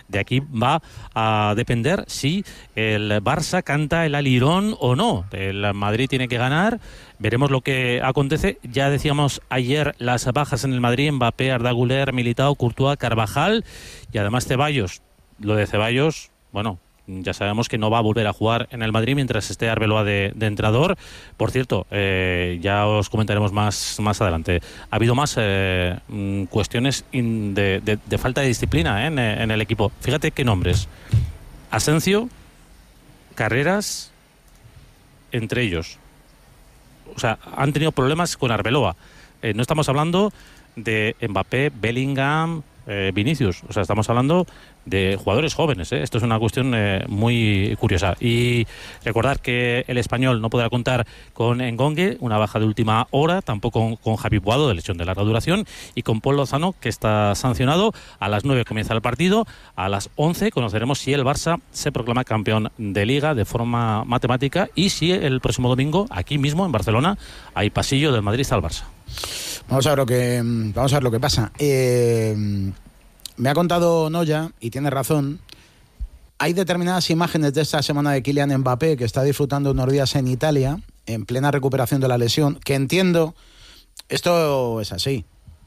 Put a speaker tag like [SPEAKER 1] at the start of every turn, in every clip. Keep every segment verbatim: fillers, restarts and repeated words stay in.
[SPEAKER 1] de aquí va a depender si el Barça canta el alirón o no. El Madrid tiene que ganar, veremos lo que acontece. Ya decíamos ayer las bajas en el Madrid: Mbappé, Arda Güler, Militao, Courtois, Carvajal y además Ceballos. Lo de Ceballos, bueno, ya sabemos que no va a volver a jugar en el Madrid mientras esté Arbeloa de, de entrenador. Por cierto, eh, ya os comentaremos más, más adelante. Ha habido más eh, cuestiones in de, de, de falta de disciplina eh, en, en el equipo. Fíjate qué nombres: Asensio, Carreras, entre ellos. O sea, han tenido problemas con Arbeloa. Eh, no estamos hablando de Mbappé, Bellingham, eh, Vinicius. O sea, estamos hablando de jugadores jóvenes, ¿eh? Esto es una cuestión eh, muy curiosa. Y recordar que el Español no podrá contar con Engongue, una baja de última hora, tampoco con, con Javi Puado, de lesión de larga duración, y con Paul Lozano, que está sancionado. A las nueve comienza el partido, a las once conoceremos si el Barça se proclama campeón de Liga de forma matemática y si el próximo domingo, aquí mismo en Barcelona, hay pasillo del Madrid al Barça.
[SPEAKER 2] Vamos a ver lo que, vamos a ver lo que pasa. Eh... Me ha contado Noya, y tiene razón, hay determinadas imágenes de esta semana de Kylian Mbappé, que está disfrutando unos días en Italia, en plena recuperación de la lesión, que entiendo, esto es así.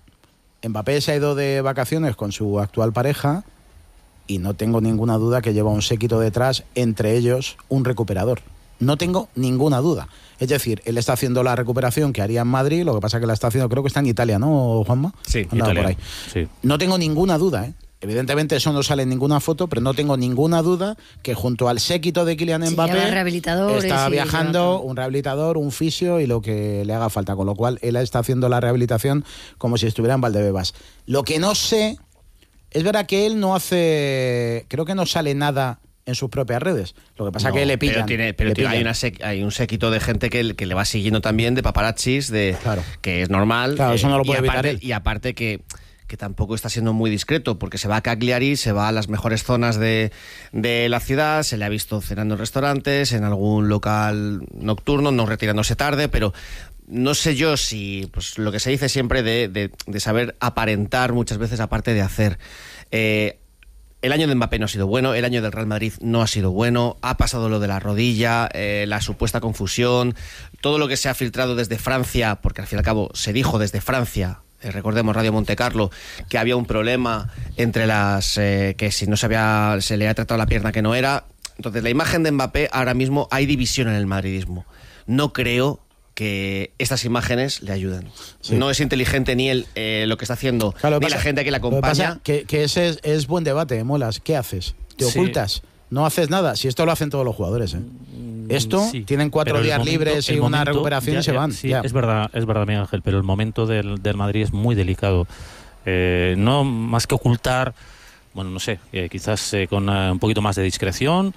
[SPEAKER 2] Mbappé se ha ido de vacaciones con su actual pareja y no tengo ninguna duda que lleva un séquito detrás, entre ellos un recuperador. No tengo ninguna duda. Es decir, él está haciendo la recuperación que haría en Madrid, lo que pasa que la está haciendo, creo que está en Italia, ¿no, Juanma?
[SPEAKER 1] Sí,
[SPEAKER 2] Andaba
[SPEAKER 1] Italia.
[SPEAKER 2] Por ahí.
[SPEAKER 1] Sí.
[SPEAKER 2] No tengo ninguna duda, ¿eh? Evidentemente eso no sale en ninguna foto, pero no tengo ninguna duda que junto al séquito de Kylian
[SPEAKER 3] sí,
[SPEAKER 2] Mbappé está
[SPEAKER 3] sí,
[SPEAKER 2] viajando un rehabilitador, un fisio y lo que le haga falta, con lo cual él está haciendo la rehabilitación como si estuviera en Valdebebas. Lo que no sé, es verdad que él no hace, creo que no sale nada en sus propias redes. Lo que pasa es
[SPEAKER 4] no,
[SPEAKER 2] que le pillan.
[SPEAKER 4] Pero, tiene, pero
[SPEAKER 2] le
[SPEAKER 4] tiene,
[SPEAKER 2] pillan.
[SPEAKER 4] Hay, una sec, hay un séquito de gente que, que le va siguiendo también, de paparazzis, de,
[SPEAKER 2] claro.
[SPEAKER 4] que es normal.
[SPEAKER 2] Claro, eso no lo puede
[SPEAKER 4] y aparte,
[SPEAKER 2] evitar él.
[SPEAKER 4] Y aparte que, que tampoco está siendo muy discreto, porque se va a Cagliari, se va a las mejores zonas de, de la ciudad, se le ha visto cenando en restaurantes, en algún local nocturno, no retirándose tarde, pero no sé yo si, pues lo que se dice siempre de, de, de saber aparentar muchas veces aparte de hacer. Eh, El año de Mbappé no ha sido bueno, el año del Real Madrid no ha sido bueno, ha pasado lo de la rodilla, eh, la supuesta confusión, todo lo que se ha filtrado desde Francia, porque al fin y al cabo se dijo desde Francia, eh, recordemos Radio Montecarlo, que había un problema entre las, eh, que si no se, había, se le había tratado la pierna que no era. Entonces la imagen de Mbappé, ahora mismo hay división en el madridismo. No creo que estas imágenes le ayuden. Sí. No es inteligente ni él eh, lo que está haciendo, claro, ni pasa, la gente que le acompaña.
[SPEAKER 2] Lo que, pasa, que, que ese es, es buen debate, Molas. ¿Qué haces? ¿Te sí. ocultas? No haces nada. Si esto lo hacen todos los jugadores, ¿eh? Esto, sí. tienen cuatro días momento, libres y una momento, recuperación ya, y se van.
[SPEAKER 1] Sí,
[SPEAKER 2] ya.
[SPEAKER 1] es verdad, es verdad, Miguel Ángel, pero el momento del, del Madrid es muy delicado. Eh, no más que ocultar, bueno, no sé, eh, quizás eh, con uh, un poquito más de discreción,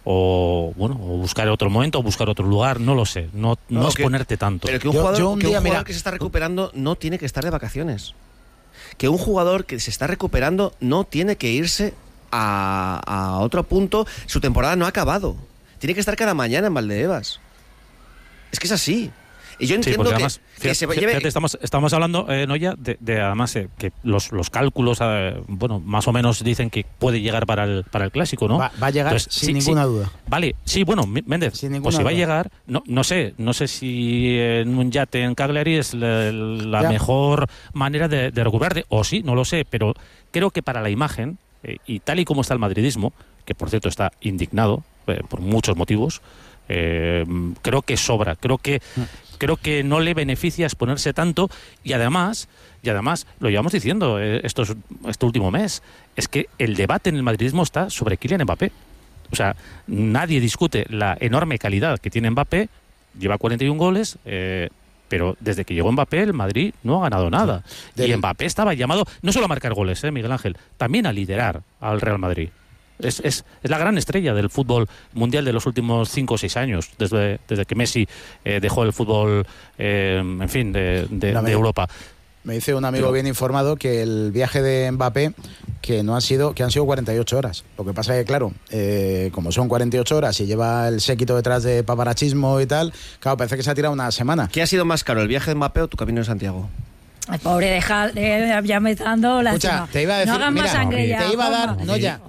[SPEAKER 1] o bueno, o buscar otro momento, o buscar otro lugar, no lo sé, no, no, no exponerte tanto.
[SPEAKER 4] Pero que un jugador, yo, yo un que, día, un jugador mira, que se está recuperando no tiene que estar de vacaciones. Que un jugador que se está recuperando no tiene que irse a, a otro punto. Su temporada no ha acabado. Tiene que estar cada mañana en Valdebebas. Es que es así. Y yo entiendo sí, que,
[SPEAKER 1] además,
[SPEAKER 4] que
[SPEAKER 1] fíjate,
[SPEAKER 4] se
[SPEAKER 1] fíjate,
[SPEAKER 4] lleve...
[SPEAKER 1] estamos, estamos hablando, eh, Noya, de, de además eh, que los, los cálculos, eh, bueno, más o menos dicen que puede llegar para el para el Clásico, ¿no?
[SPEAKER 2] Va, va a llegar Entonces, sin sí, ninguna
[SPEAKER 1] sí,
[SPEAKER 2] duda.
[SPEAKER 1] Vale, sí, bueno, Méndez, pues si
[SPEAKER 2] duda.
[SPEAKER 1] va a llegar, no, no sé, no sé si en un yate en Cagliari es la, la mejor manera de, de recuperarte, o sí, no lo sé, pero creo que para la imagen, eh, y tal y como está el madridismo, que por cierto está indignado eh, por muchos motivos, eh, creo que sobra, creo que creo que no le beneficia exponerse tanto y además, y además lo llevamos diciendo eh, estos, este último mes, es que el debate en el madridismo está sobre Kylian Mbappé. O sea, nadie discute la enorme calidad que tiene Mbappé, lleva cuarenta y un goles, eh, pero desde que llegó Mbappé el Madrid no ha ganado nada. Sí. Y Mbappé estaba llamado no solo a marcar goles, eh, Miguel Ángel, también a liderar al Real Madrid. Es, es, es la gran estrella del fútbol mundial de los últimos cinco o seis años, desde, desde que Messi eh, dejó el fútbol, eh, en fin, de, de, de Europa.
[SPEAKER 2] Me dice un amigo Pero, bien informado que el viaje de Mbappé que no han sido que han sido cuarenta y ocho horas. Lo que pasa es que, claro, eh, como son cuarenta y ocho horas y lleva el séquito detrás de paparachismo y tal, claro, parece que se ha tirado una semana.
[SPEAKER 4] ¿Qué ha sido más caro, el viaje de Mbappé o tu camino de Santiago?
[SPEAKER 3] Ay, pobre, deja, eh, ya me está dando la
[SPEAKER 2] Escucha, te iba a decir,
[SPEAKER 3] no hagan
[SPEAKER 2] mira,
[SPEAKER 3] más sangre ya,
[SPEAKER 2] te iba a dar,
[SPEAKER 3] Juanma.
[SPEAKER 2] no ya,